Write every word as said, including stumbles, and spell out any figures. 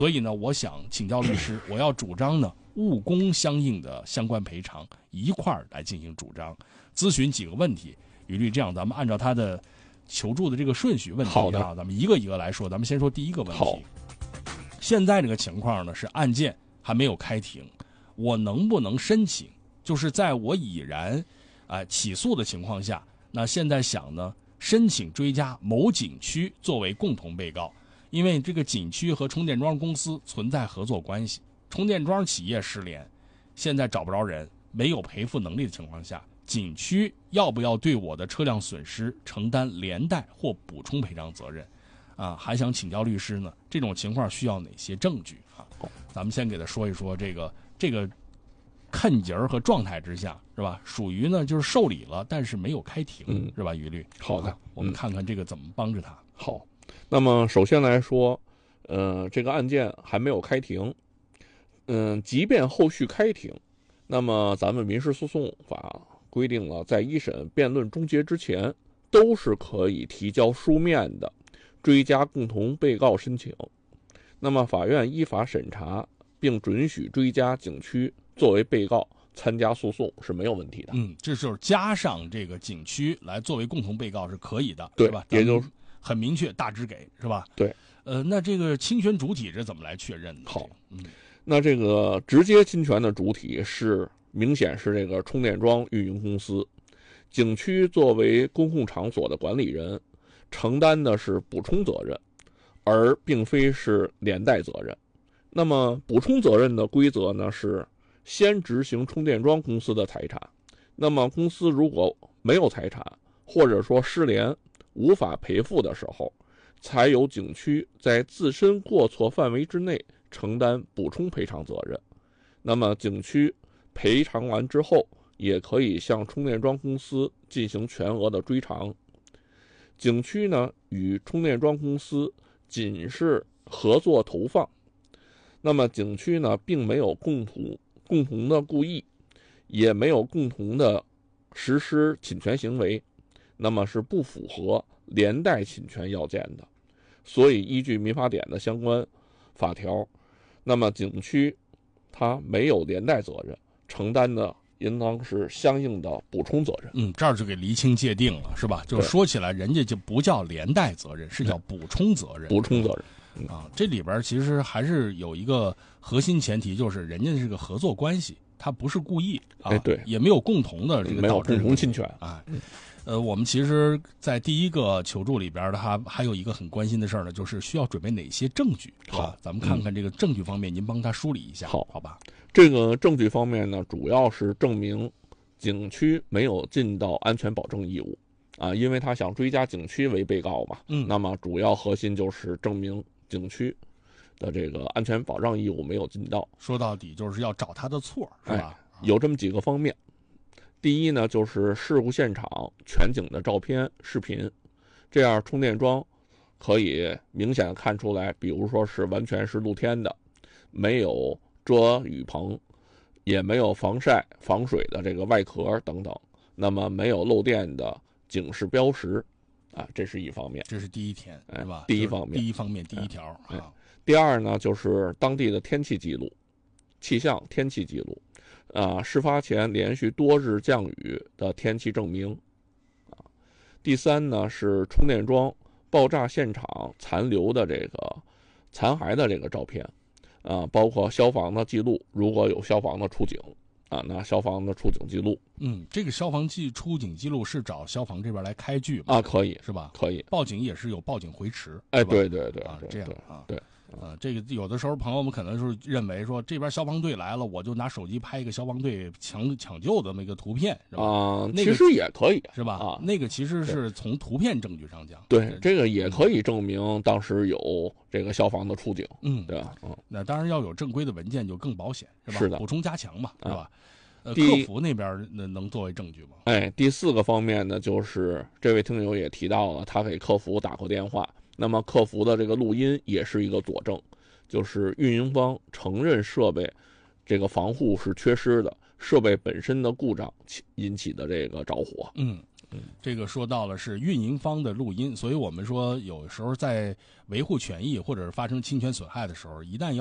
所以呢，我想请教律师，我要主张呢误工相应的相关赔偿一块儿来进行主张，咨询几个问题。于律，这样咱们按照他的求助的这个顺序问题好的啊，咱们一个一个来说。咱们先说第一个问好题。现在这个情况呢是案件还没有开庭，我能不能申请？就是在我已然啊、呃、起诉的情况下，那现在想呢申请追加某景区作为共同被告，因为这个景区和充电桩公司存在合作关系，充电桩企业失联，现在找不着人，没有赔付能力的情况下，景区要不要对我的车辆损失承担连带或补充赔偿责任？啊，还想请教律师呢，这种情况需要哪些证据啊？咱们先给他说一说这个这个看节儿和状态之下，是吧？属于呢就是受理了，但是没有开庭， 嗯、 是吧？于律， 好的、 啊，我们看看这个怎么帮着他。 好，那么首先来说，呃，这个案件还没有开庭，嗯、呃，即便后续开庭，那么咱们民事诉讼法规定了，在一审辩论终结之前，都是可以提交书面的追加共同被告申请。那么法院依法审查并准许追加景区作为被告参加诉讼是没有问题的。 嗯，这就是加上这个景区来作为共同被告是可以的， 对是吧？ 也就是很明确，大致给是吧？ 对。 呃，那这个侵权主体是怎么来确认的？ 好， 嗯， 那这个直接侵权的主体是明显是这个充电桩运营公司，景区作为公共场所的管理人，承担的是补充责任，而并非是连带责任。那么补充责任的规则呢是先执行充电桩公司的财产，那么公司如果没有财产，或者说失联无法赔付的时候，才有景区在自身过错范围之内承担补充赔偿责任。那么景区赔偿完之后，也可以向充电桩公司进行全额的追偿。景区呢与充电桩公司仅是合作投放，那么景区呢并没有共同共同的故意，也没有共同的实施侵权行为，那么是不符合连带侵权要件的。所以依据民法典的相关法条，那么景区它没有连带责任，承担的应当是相应的补充责任。 嗯，这儿就给厘清界定了，是吧？就是说起来，人家就不叫连带责任，是叫补充责任。 补充责任。 嗯、啊，这里边其实还是有一个核心前提，就是人家是个合作关系，他不是故意啊， 哎、对， 也没有共同的这个没有导致共同侵权啊。呃，我们其实，在第一个求助里边的话，还有一个很关心的事儿呢，就是需要准备哪些证据，是吧？咱们看看这个证据方面，嗯、您帮他梳理一下， 好， 好吧？ 这个证据方面呢，主要是证明景区没有尽到安全保证义务啊，因为他想追加景区为被告嘛， 嗯， 那么主要核心就是证明景区的这个安全保障义务没有尽到。 说到底就是要找他的错，是吧？ 哎、有这么几个方面。第一呢，就是事故现场全景的照片、视频，这样充电桩可以明显看出来，比如说是完全是露天的，没有遮雨棚，也没有防晒、防水的这个外壳等等，那么没有漏电的警示标识，啊，这是一方面。 这是第一天，是吧？ 哎、第一方面， 第一方面，第一条啊、 哎。第二呢，就是当地的天气记录、气象天气记录。啊，事发前连续多日降雨的天气证明。啊，第三呢是充电桩爆炸现场残留的这个残骸的这个照片，啊，包括消防的记录，如果有消防的出警，啊，那消防的出警记录。 嗯，这个消防记出警记录是找消防这边来开具吗？ 啊，可以， 是吧？ 可以。 报警也是有报警回迟。 哎，对对对， 啊，这样啊， 对。 啊，这个有的时候朋友们可能是认为说这边消防队来了，我就拿手机拍一个消防队抢抢救的那个图片，是吧？ 啊， 那个、 其实也可以， 是吧？ 啊， 那个其实是从图片证据上讲， 对，这个也可以证明当时有这个消防的出警， 嗯， 对吧？嗯， 那当然要有正规的文件就更保险，是吧？ 是的， 补充加强嘛，是吧？ 啊、 呃，客服那边能能作为证据吗？ 哎，第四个方面呢，就是这位听友也提到了，他给客服打过电话，那么客服的这个录音也是一个佐证。就是运营方承认设备这个防护是缺失的，设备本身的故障引起的这个着火。 嗯， 这个说到了是运营方的录音，所以我们说有时候在维护权益或者是发生侵权损害的时候，一旦要